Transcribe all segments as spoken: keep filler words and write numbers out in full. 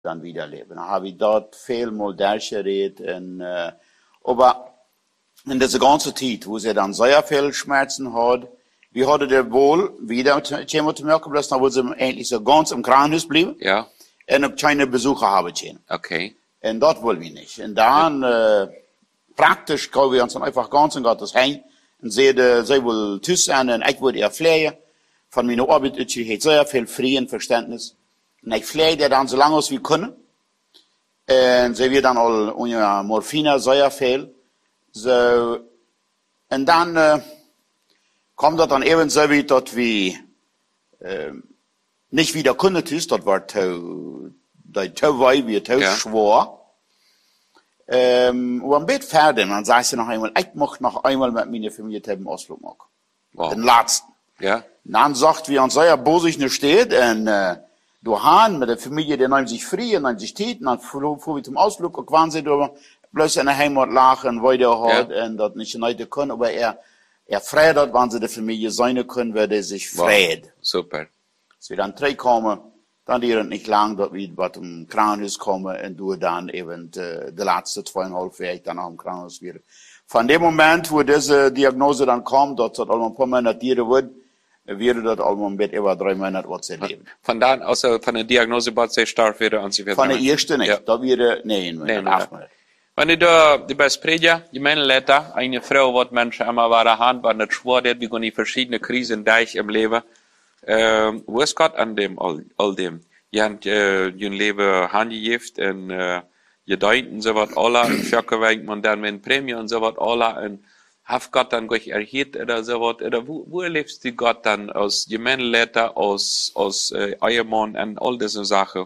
dann wieder leben. Dann habe ich dort viel mal durchgeredet. Und, äh, aber in dieser ganzen Zeit, wo sie dann sehr viel Schmerzen hat, wir hatten der wohl wieder Chemo zu merken, bloß dann wollte sie endlich so ganz im Krankenhaus bleiben. Ja. Und auch keine Besucher haben können. Okay. Und dort wollen wir nicht. Und dann, ja. äh, praktisch können wir uns dann einfach ganz in Gottes Heim und sehen, sie will tüß sein und ich würde ihr pflegen. Von meiner Arbeit, ich hätte sehr viel Frieden, Verständnis. Und ich pflege dann so lange als wir können. Und sie wird dann all ohne Morphine sehr viel. So, und dann, äh, kommt das dann eben so weit, dass wir, äh, nicht wieder können tüß, das war zu, die zu weit, wie zu schwer. Ähm, und am Bett fertig, dann sagt sie noch einmal, ich möchte noch einmal mit meiner Familie einen Ausflug machen. Wow. Den letzten. Ja. Und dann sagt wir uns, ja, wo sich nicht steht, und, äh, du Hahn mit der Familie, die nehmen sich frei, nehmen sich Tät, und dann fuhren wir zum Ausflug, und waren sie da, bloß in der Heimat lachen, weiter hat, ja. Und das nicht heute können, aber er, er freut hat, wenn sie die Familie sein können, weil er sich freut. Wow. Super. Als wir dann drei kommen, dann dauert nicht lang, dass wir was im Krankenhaus kommen und du dann eben äh, die letzte zweieinhalb Jahre dann auch im Krankenhaus wieder. Von dem Moment, wo diese Diagnose dann kommt, dass das all ein paar Monate dauern wird, wäre das all ein bisschen über drei Monate was zu leben. Von da, außer von der Diagnose, was sehr stark wäre, an sich Von der ersten nicht, ja. Da wäre, nee, nee, nee. Wenn du da, die Besprecher, die Männer letter, eine Frau, was Menschen immer waren, Hand, war nicht schwer, die gehen die verschiedene Krisen durch im Leben. Ähm, wo ist Gott an dem, all, all dem? Je habt, äh, je Leben handgegift und, äh, je deuten so was alle, und verkaufen man dann mit Prämie und so was alle, und hat Gott dann gleich erhielt oder so was, oder wo, wo erlebst du Gott dann aus Gemeindeleiter, aus, aus, äh, Ehemann und all diese Sachen?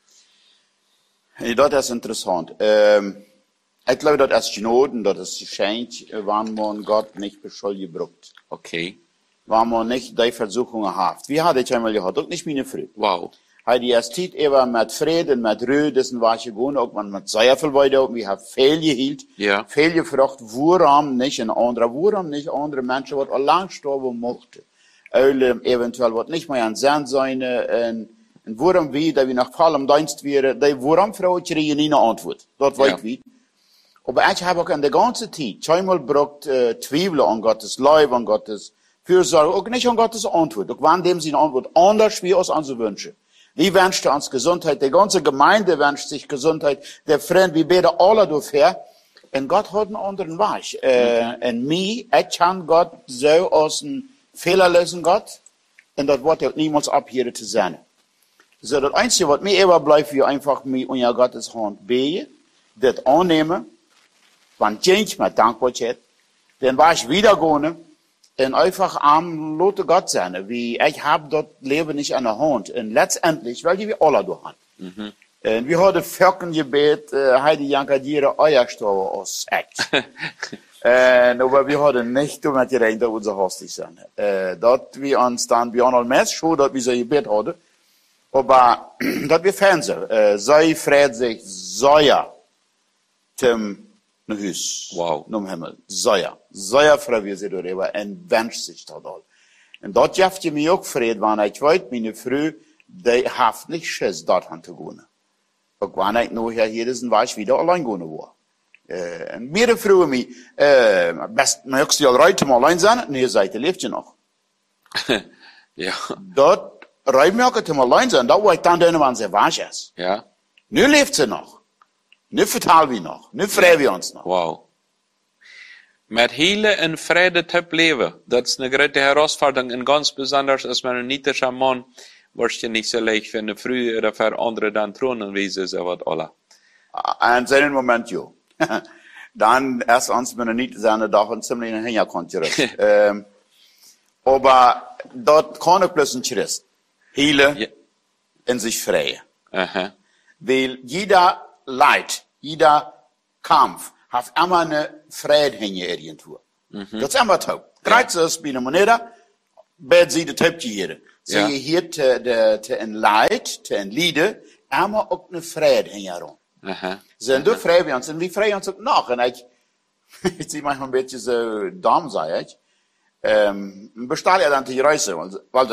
Ja, das ist interessant. Ähm, ich glaube, das ist Genoten, das ist geschenkt, wenn man Gott nicht beschuldigt braucht. Okay. Wenn man nicht die Versuchungen hat. Wie hatte ich einmal gehabt, auch nicht meine Frau. Wow. Hij die erst tijd even met vrede en met rust, dus was je gewoon ook met zeer veel weiter, we hebben veel gehield, ja. Veel gevraagd, waarom niet een andere, waarom niet andere mensen wat al lang sterven mochten, Eulen eventueel wat niet meer aan zend zijn, en, en waarom wie, dat we nog vol om dienst waren, dat waarom vrouwen kregen niet een antwoord, dat weet ja. wie. Maar ik heb ook in de ganze tijd, zweimal braucht uh, Twijfel an Gottes Leib, an Gottes Fürsorge, auch nicht an Gottes Antwort, auch wann dem sie eine Antwort anders wie aus unsere Wünsche. Wie wünscht er uns Gesundheit? Die ganze Gemeinde wünscht sich Gesundheit. Der Freund, wie beten alle dafür. Und Gott hat einen anderen Weg. Äh, und mich, ich kann Gott so aus einem Fehler lösen, Gott. Und das wird auch niemals abhören zu sein. So, das Einzige, was mir immer bleibt, wie einfach mich unter Gottes Hand beten, das annehmen, wenn ich mit Dankbarkeit, dann war ich wieder gehen, und einfach am Lotte Gott sein, wie ich habe das Leben nicht an der Hand. Und letztendlich, weil die wir alle da haben. Mhm. Und wir haben Völkengebet, äh, Heidi Jankadiere, Eierstauer aus Echt. Und, aber wir haben nicht damit gerechnet, dass wir so hastig sind. Äh, dass wir uns dann, wir haben all mehr schon, dass wir so Gebet hatten. Aber, dass wir Fernsehen, äh, sei freut sich, sehr, zum Hus. Wow. Nom Himmel. Sehr. Sehr froh wir sind darüber und wünscht sich das all. Und dort jaft je mir auch Fried, wenn ich weiß, meine Frau, die hat nicht Schiss, dort zu gehen. Und wenn ich nachher hier ist, war ich wieder allein gehen war. Äh, und mir Frau mich, äh, best, möchtest du ja heute mal allein sein? Nee, seid ihr lebt ja noch. Ja. Dort, reib mir auch mal allein sein, da wo ich dann denen, wann sie wasch ist. Ja. Nu lebt sie noch. Nu vertalen wir noch. Nu freuen wir uns noch. Wow. Met hele en vrede te leven, dat is een grote herausforderung. En ganz besonders als man een niedriger Mann wahrscheinlich so leicht für eine Früh oder für andere dann Thronen wiesen, so was alle. En zijn Moment, jo. Dan erst uns met een niet zijn dag een ziemlich een Hintergrund gerust. ähm, aber dort kann ich bloß ein Christ. Hele ja. In sich freien. Aha. Weil jeder Leid, jeder Kampf hat immer eine Friedhänge irgendwo. Mhm. Das ist immer top. Kreuz ja. Ist bei einer Monede, bet sie die Top hier. Sie ja. Hier te, de, te ein Leid, te ein Liede, immer auch eine Friedhänge rum. Aha. Sind du frei wir uns, und wir freuen uns auch noch. Und ich, ich sehe manchmal ein bisschen so dumm, sag ich, ähm, bestahl ja dann die Reise, weil, weil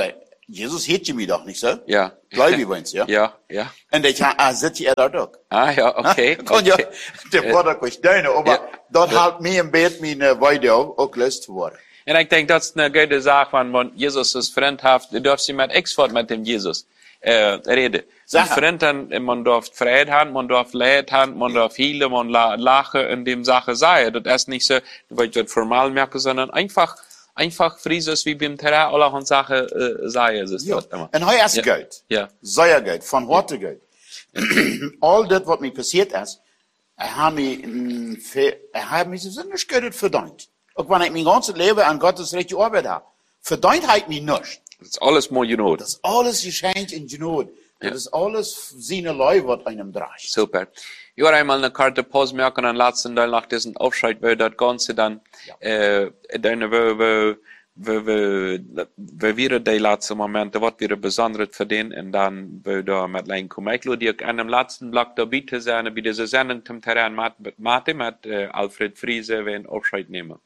Jesus hätte mich doch nicht so. Ja. Gläubig übrigens, ja. Ja, ja. Und ich habe, sitze er da doch. Ah, ja, okay. Kon ja, okay. der Bruder kost deine, aber Ja. dort halt mir im Bett meine Weide auch, auch gelöst zu worden. En ik denk dat is een goede zaak, want man Jezus is vriend heeft, je durft je met X-woord met dem Jesus äh, reden. Sache. Vriend en man darf Freiheit haben, man darf Leid haben, man darf healen, man la lachen in dem Sache sein. Das ist nicht so, weil ich das formal merke, sondern einfach, einfach Frieses wie beim Terrain allerhand Sachen äh, sei es ist Ja. dort immer. Und hij is Ja. Geld. Ja. Sehr Geld, von heute Geld. All das, was mir passiert ist, er hat mich, mm, fe- er hat mich so nicht Geld verdient. Auch wenn ich mein ganzes Leben an Gottes richtige Arbeit habe. Verdient hat mich nicht. Das ist alles mooi genoeg. Das ist alles geschenkt in Genot. Das Ja. ist alles seine Leu, was einem dreht. Super. Ich habe einmal eine Karte Pause merken, dann letzten Teil nach diesem Aufschrei, weil das Ganze dann, äh, dann, wo, wo, wo, wo, wo wir die letzten Momente, was wir besonders verdienen, und dann, wo da mit Lein kommen. Ich würde dir an dem letzten Block da bitte sein, wie diese Sendung zum Terrain mit, mit, mit äh, Alfred Friese, wenn Aufschrei nehmen.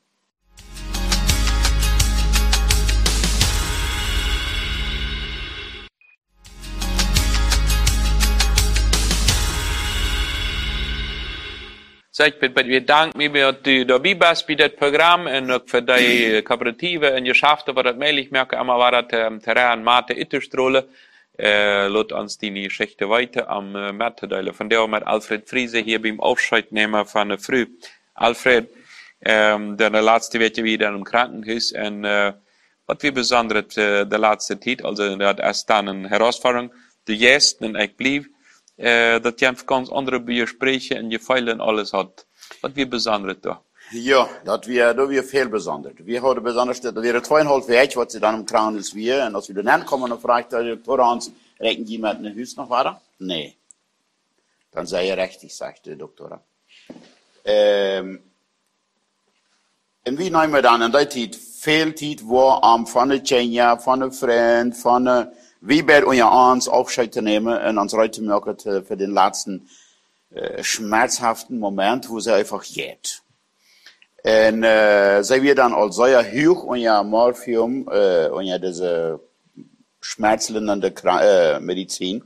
So, ich bin, wir danken mir, dass du dabei bist bei dem Programm und auch für die Kooperative und Geschäfte, was das möglich merke, einmal war das am Terrain Mate Itterstrole, äh, lot uns die Geschichte weiter am äh, Mitteilen. Von der mit Alfred Friese hier beim Aufscheidnehmer von der Früh. Alfred, ähm, der letzte wird ja wieder im Krankenhaus und, äh, was wir besonders, äh, der letzte Zeit, also, das ist dann eine Herausforderung, die jetzt, und ich blieb, Uh, dat je een ganz andere bespreken en je feilen alles hat. Wat wie besonders da? Ja, dat wir, da wir viel besonders. Wir haben besonders, da wäre zweieinhalb Jahre, was sie dann im Krankenhaus wir, und als wir dann kommen, dann fragt der Doktor uns, rechnen die mit einem Haus noch weiter? Nee. Dann sei er richtig, sagt der Doktor. Ähm, und wie nehmen wir dann in der Zeit, viel Zeit war am von der Tjenja, von der Freund, von der, wie bei uns Aufscheid zu nehmen und uns heute merken für den letzten äh, schmerzhaften Moment, wo sie einfach geht. Und äh, sie wir dann als sehr hoch und ja Morphium äh, und ja diese schmerzlindernde äh, Medizin.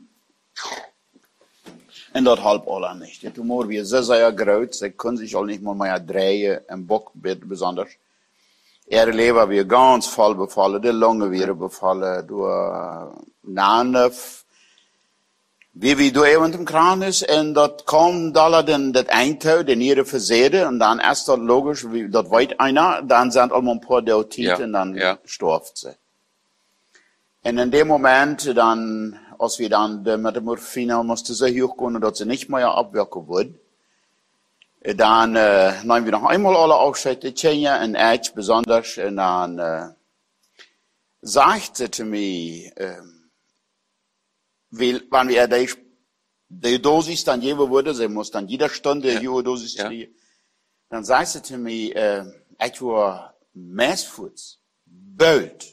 Und das halb alle nicht. Der Tumor wird sehr, sehr groß, sie können sich auch nicht mal mehr drehen, im Bock besonders. Ihre Leber wird ganz voll befallen, die Lunge wird befallen, durch Nanef, wie wie du eben im Krankenhaus, und dort kommt da dann das Eintau, die Niere versehen, und dann erst dort logisch, wie, dort weit einer, dann sind auch ein paar Deutit, Ja, und dann ja. stirbt sie. Und in dem Moment, dann, als wir dann mit dem Morphine musste sie hochgehen, dass sie nicht mehr abwirken würden, dann äh, nehmen wir noch einmal alle Aufscheid, die Tjenja und Edge besonders, und dann äh, sagt sie zu mir, äh, weil, wenn wir die, die Dosis dann geben würde, sie muss dann jede Stunde Ja. die Dosis Ja. kriegen, dann sagt sie zu mir, äh, ich war Messfuß, Böld,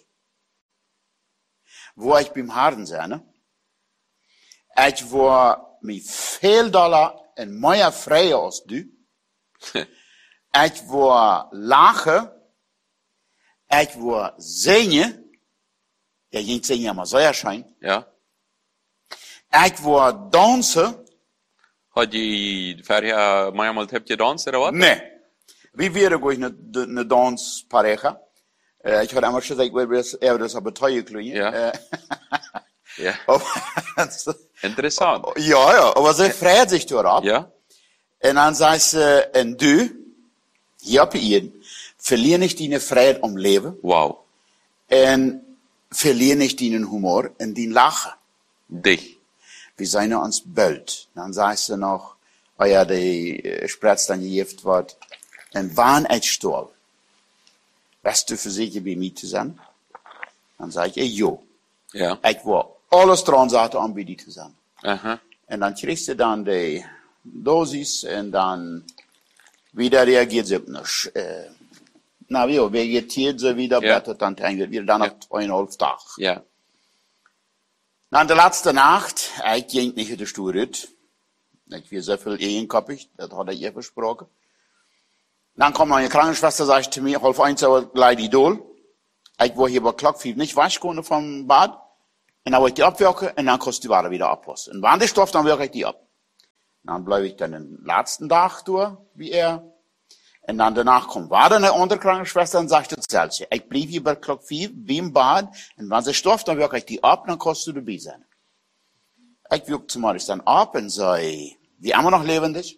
wo ich beim Haaren sehne, ich war mit viel Dollar und mehr freier als du, ich war lachen, ich war singen, ja, ging singen ja mal so erscheint, Ja. ich war dansen, Had je vorher manchmal hebt je dans oder was? nee, wie wäre ich eine, eine Danspareja? Äh, ich hatte einmal schon gesagt, wir er das aber teuer klingen. Ja. Äh, Ja. aber, Interessant. ja, ja, aber sie freut sich darauf. Ja. Und dann sagt sie, und du, hier bei ihnen, verlier nicht deine Freiheit am Leben Wow. und verlier nicht deinen Humor und dein Lachen. Dich. Wir seien uns böld. Dann sagt sie noch, oh ja, die äh, Spritz dann gegift wird. Und wann ich storb, weißt du für sich bei mir zu sein? Dann sage ich, jo, Ja. ich war alles dran, sagte an, bei dir zu sein. Aha. Und dann kriegst du dann die Dosis und dann wieder reagiert sie nicht. Äh, na, wie, vegetiert sie wieder, Ja. blättert dann wieder dann nach zweieinhalb Tagen. Ja. Na, in der letzten Nacht, ich ging nicht in die Sturit. Ich war so viel ehenkoppig, das hat er ihr versprochen. Dann kommt meine Krankenschwester, sagt zu mir, halb eins, aber gleich die Dol. Ich war hier bei Klockfield nicht waschen vom Bad. En dan wil ik die opwerken en dan kost die Ware wieder abwassen. En wanneer die stof, dan werk ik die op. Dan blijf ik dan den laatste dag door, wie er. En dan danach komt Ware eine andere Krankenschwester en zegt hetzelfde. Ik blijf hier bij klok vier, wie im bad. En wanneer ze stof, dan werk ik die op, dan kost du erbij zijn. Ik werk zum Beispiel dann ab und zei, die immer noch lebendig.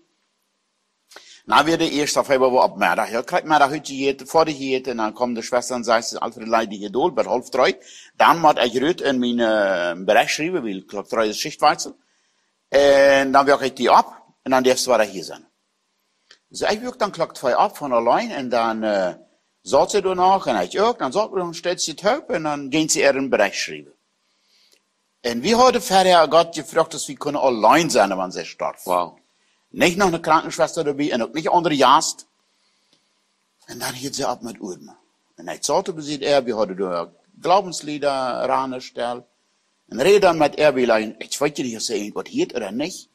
Na, wir die erste Februar wo ab Mittag, ja, kriegt Mittag heute geht, vor die geht, und dann kommt die Schwester und sagt, Alfred Leid, die Gedol, bei halb drei. Dann muss ich rüt in meine Bericht schreiben, weil, klok drei ist Schichtwechsel. Und dann wirke ich die ab, und dann darfst du weiter hier sein. So, ich wirke dann klok zwei ab von allein, und dann, äh, sagt sie danach, und ich auch, dann sagt sie, dann stellt sie die Taub, und dann gehen sie ihren Bericht schreiben. Und wir heute vorher Gott gefragt, dass wir können allein sein, wenn sie starb. Wow. Nicht noch eine Krankenschwester dabei, und auch nicht andere Jast. Und dann hielt sie ab mit Urden. Und ich sagte, wie er, wir hatten da Glaubenslieder rangestellt. Und reden mit er, wie er, ich weiß nicht, ob sie irgendwas hielt oder nicht.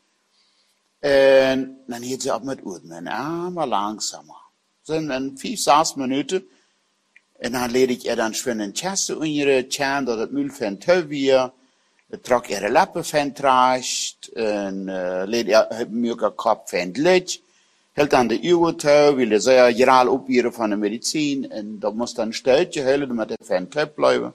Und dann hielt sie ab mit Urden. Und immer langsamer. So in fünf, sechs Minuten. Und dann lede ich er dann schön in Chesse in ihre Tjan, dass das Müll von Tövier. Trok ihre Lappen van trascht, en uh, leed er mir Kopf van Litsch, hält an de Uhr touw, will er sehr geral opbieren van de medicijn, en dat moest dan een steltje hellen, met de van touw blijven.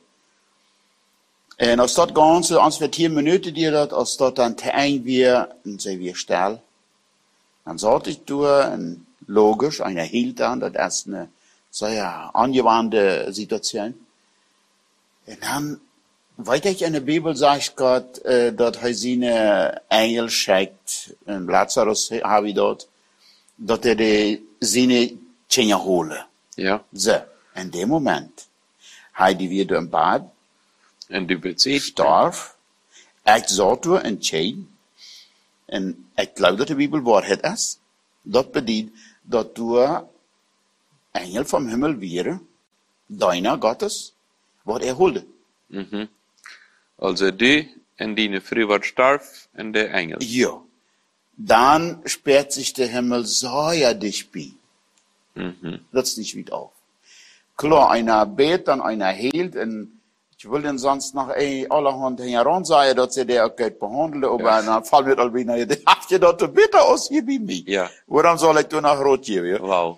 En als dat ganze, als we tien minuten die dat, als dat dan te eind weer, en ze weer stel, dan zat ik door, en logisch, einer hielt dan, dat is een, sehr angewandte Situation. En dan, weet ich, in der Bibel sagt Gott, äh, dass er seine Engel schickt, in Lazarus habe ich dort, dass er die seine Kinder holen. Ja. So, in dem Moment, hat die wieder im Bad, En du bezieht. starf, ich sollte entschieden, und ich glaube, dass die Bibel Wahrheit ist, das bedeutet, dass du Engel vom Himmel wäre, deiner Gottes, was er holte. Mhm. Also du en die Frau wat starf en de Engel. Ja. Dann sperrt sich der Himmel sehr dicht bei. Mhm. Das ist nicht wieder auf. Klar, einer bet, dann einer hielt, und ich will den sonst noch ey, allerhand heran sagen, dass sie der auch Geld behandeln, aber ja. Dann fallen wir all wieder, habt ihr das bitte aus hier bei mir? Ja. Warum soll ich da nach Rot geben? Ja? Wow.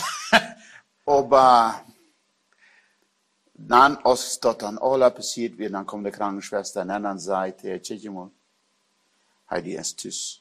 Aber dann, als das dann alles passiert wird, dann kommt die Krankenschwester an der anderen Seite, hey, check mal, Heidi ist tschüss.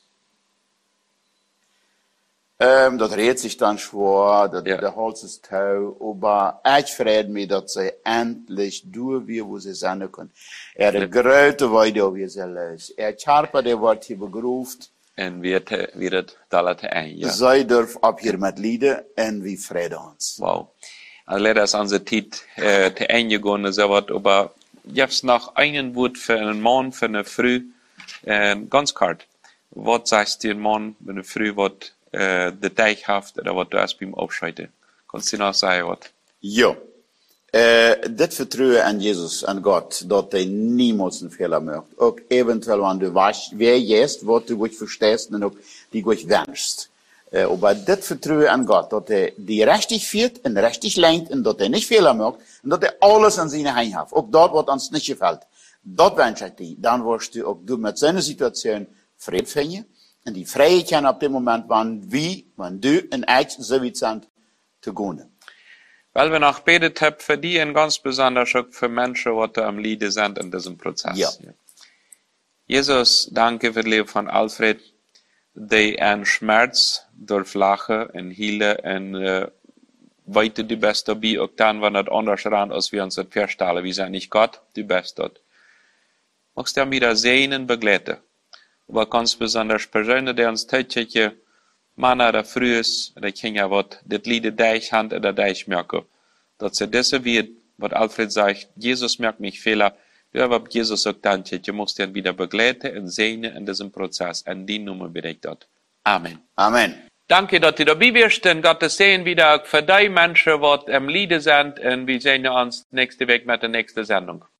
Ähm, das redet sich dann schwer, das, ja. Der Holz ist tau, aber ich freue mich, dass sie endlich durch wir, wo sie sein können. Er hat Gröte weiter, wie sie ist. Er Charpa, der wird hier berufen. En wie het dalle te ein, ja. Sie dürfen ab hier mit Lieder, und wir freuen uns. Wow. Also leider ist unsere Zeit äh, zu Ende gegangen, so was, aber jetzt noch einen Wort für einen Mann, für eine Frau, äh, ganz kalt. Was sagst du einem Mann, wenn eine Frau, was äh, der Teich hat, oder was du erst beim Abscheiden? Kannst du noch sagen, was? Ja. Äh, das Vertrauen an Jesus, an Gott, dass er niemals einen Fehler macht. Auch eventuell, wenn du weißt, wer jetzt, was du gut verstehst und auch die gut wünschst. Äh, aber das Vertrauen an Gott, dass er die richtig führt und richtig lenkt und dass er nicht Fehler macht und dass er alles an seine Hand hat. Auch dort, was uns nicht gefällt. Dort wünsche ich dir. Dann wirst du auch du mit seiner Situation Frieden finden. Und die Freiheit kann ab dem Moment, wann wir, wenn du und ich so weit sind, zu gehen. Weil wir noch betet haben für die und ganz besonders auch für Menschen, die am Liede sind in diesem Prozess. Ja. Jesus, danke für das Leben von Alfred, die einen Schmerz durch Lachen und Hielen und äh, weiter die Beste dabei, auch dann, wenn das anders ran als wir uns das vorstellen. Wir sind nicht Gott, die Beste dort. Magst du wieder sehen und begleiten? Aber ganz besonders Personen, die uns täglich Männer oder Frühes, oder Kinder, was das Lied deich hand oder deich merken. Dass sie das wird, was Alfred sagt, Jesus merkt nicht Fehler, ja, aber Jesus sagt dann, du musst ihn wieder begleiten und sehen in diesem Prozess. Und die Nummer bedeckt dort. Amen. Amen. Danke, dass du dabei bist, und Gottes sehen wieder für die Menschen, die am Lied sind, und wir sehen uns nächste Woche mit der nächsten Sendung.